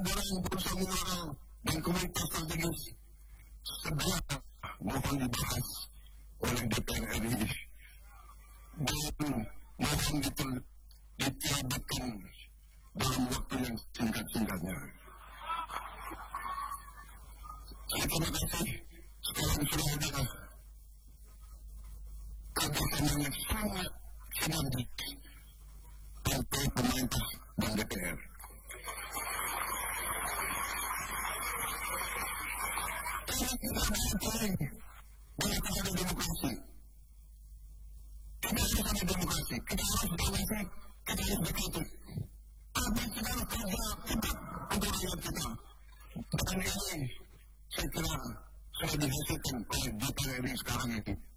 negara yang berusaha moral dan komunitas strategis segera mohon dibahas oleh DPR RI dan mohon diterabitkan dalam waktu yang singkat-singkatnya. Terima kasih sekalian saudara. Kerjasamanya sangat sinergis antara pemerintah dan DPR. Karena kita ada banyak ada demokrasi. Kita harus ada demokrasi. Kita harus berdemokrasi. Kita harus berkritik. Tapi kita harus kerja cepat untuk rakyat kita. Dan ini saya kira sudah dihasilkan oleh DPR RI sekarang itu.